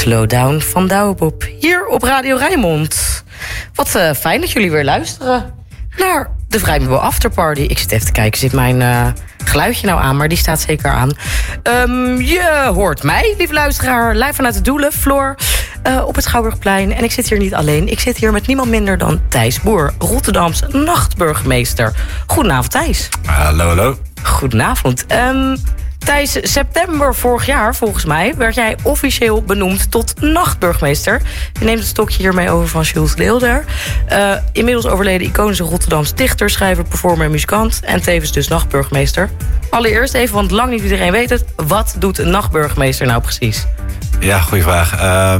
Slowdown van Douwebob. Hier op Radio Rijnmond. Wat fijn dat jullie weer luisteren naar de Vrijmibo Afterparty. Ik zit even te kijken, zit mijn geluidje nou aan? Maar die staat zeker aan. Je hoort mij, lieve luisteraar, live vanuit de Doelen, Floor, op het Schouwburgplein. En ik zit hier niet alleen. Ik zit hier met niemand minder dan Thijs Boer, Rotterdams nachtburgemeester. Goedenavond, Thijs. Hallo, hallo. Goedenavond. Thijs, september vorig jaar, volgens mij, werd jij officieel benoemd tot nachtburgemeester. Je neemt het stokje hiermee over van Jules Deelder. Inmiddels overleden iconische Rotterdamse dichter, schrijver, performer en muzikant. En tevens dus nachtburgemeester. Allereerst even, want lang niet iedereen weet het. Wat doet een nachtburgemeester nou precies? Ja, goede vraag.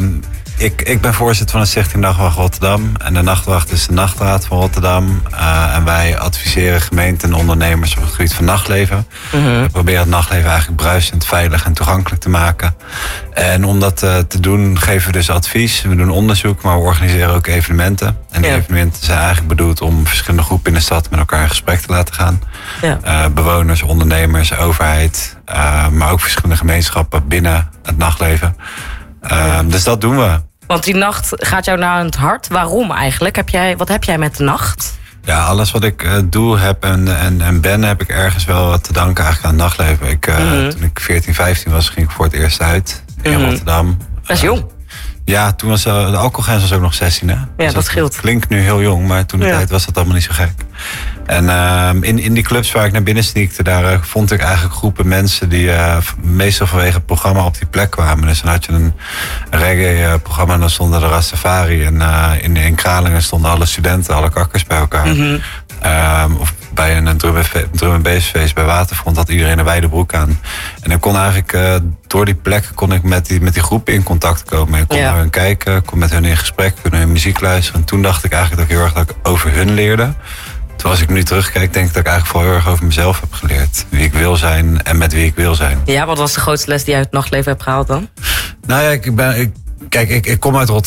Ik ben voorzitter van de Stichting Nachtwacht Rotterdam. En de Nachtwacht is de nachtraad van Rotterdam. En wij adviseren gemeenten en ondernemers op het gebied van nachtleven. Mm-hmm. We proberen het nachtleven eigenlijk bruisend, veilig en toegankelijk te maken. En om dat te doen geven we dus advies. We doen onderzoek, maar we organiseren ook evenementen. En die evenementen zijn eigenlijk bedoeld om verschillende groepen in de stad met elkaar in gesprek te laten gaan. Ja. Bewoners, ondernemers, overheid. Maar ook verschillende gemeenschappen binnen het nachtleven. Dus dat doen we. Want die nacht gaat jou naar het hart. Waarom eigenlijk? Wat heb jij met de nacht? Ja, alles wat ik doe heb en ben, heb ik ergens wel te danken eigenlijk aan het nachtleven. Toen ik 14, 15 was, ging ik voor het eerst uit in Rotterdam. Dat is jong. Ja, toen was de alcoholgrens was ook nog 16, hè? Ja, dus dat scheelt. Klinkt nu heel jong, maar toen de tijd was dat allemaal niet zo gek. En in die clubs waar ik naar binnen sneakte, daar vond ik eigenlijk groepen mensen die meestal vanwege het programma op die plek kwamen. Dus dan had je een reggae-programma en dan stonden de Rastafari. En in Kralingen stonden alle studenten, alle kakkers bij elkaar. Mm-hmm. Of bij een drum en bassfeest bij Waterfront had iedereen een wijde broek aan. En dan kon eigenlijk door die plekken kon ik met die groep in contact komen. Ik kon naar hun kijken, kon met hun in gesprek, kon hun muziek luisteren. En toen dacht ik eigenlijk dat ik heel erg dat ik over hun leerde. Toen als ik nu terugkijk, denk ik dat ik eigenlijk vooral heel erg over mezelf heb geleerd. Wie ik wil zijn en met wie ik wil zijn. Ja, wat was de grootste les die je uit het nachtleven hebt gehaald dan? Nou ja, ik kom uit Rotterdam.